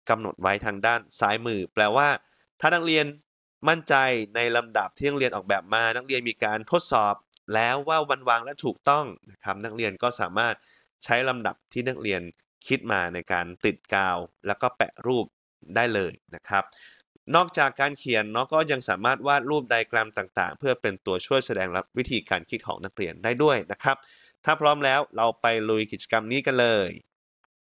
กำหนดไว้ทางด้านซ้ายมือแปลว่าถ้านักเรียนมั่นใจในลำดับที่นักเรียนออกแบบมานักเรียนมีการทดสอบแล้วว่ามันวางและถูกต้องนะครับนักเรียนก็สามารถใช้ลำดับที่นักเรียนคิดมาในการติดกาวแล้วก็แปะรูปได้เลยนะครับนอกจากการเขียนเนาะก็ยังสามารถวาดรูปไดอะแกรมต่างๆเพื่อเป็นตัวช่วยแสดงวิธีการคิดของนักเรียนได้ด้วยนะครับถ้าพร้อมแล้วเราไปลุยกิจกรรมนี้กันเลย